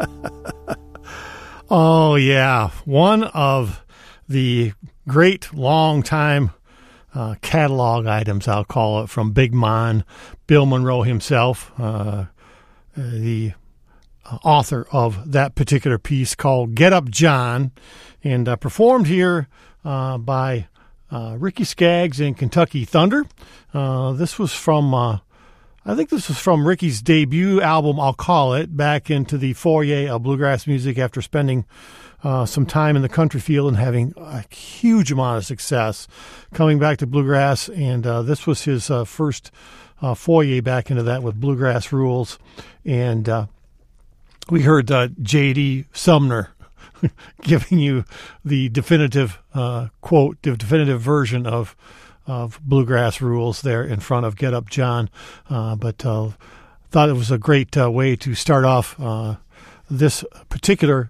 Oh, yeah. One of the great long-time catalog items, I'll call it, from Big Mon, Bill Monroe himself, the author of that particular piece called Get Up John, and performed here by Ricky Skaggs and Kentucky Thunder. This was from, I think this was from Ricky's debut album, I'll call it, back into the foyer of bluegrass music after spending some time in the country field and having a huge amount of success coming back to bluegrass. And this was his first foyer back into that with Bluegrass Rules. And we heard J.D. Sumner giving you the definitive quote, the definitive version of Bluegrass Rules there in front of Get Up John. But thought it was a great way to start off this particular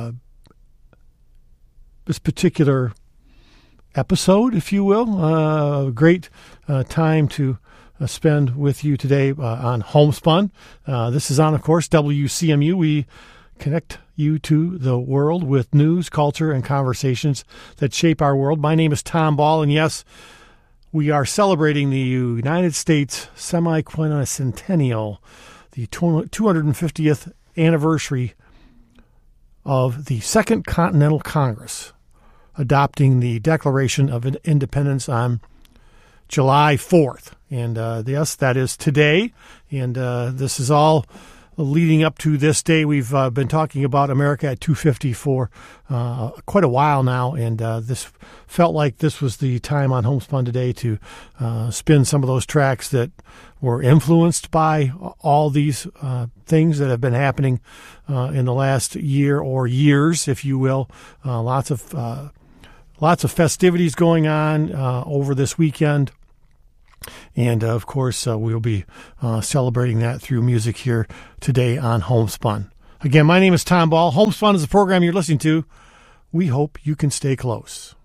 episode, if you will. Great time to spend with you today on Homespun. This is on, of course, WCMU. We connect you to the world with news, culture, and conversations that shape our world. My name is Tom Ball, and yes, we are celebrating the United States semi-quincentennial, the 250th anniversary of the Second Continental Congress, adopting the Declaration of Independence on July 4th. And yes, that is today. And this is all leading up to this day. We've been talking about America at 250 for quite a while now, and this felt like this was the time on Homespun today to spin some of those tracks that were influenced by all these things that have been happening in the last year or years, if you will. Lots of festivities going on over this weekend. And, of course, we'll be celebrating that through music here today on Homespun. Again, my name is Tom Ball. Homespun is the program you're listening to. We hope you can stay close.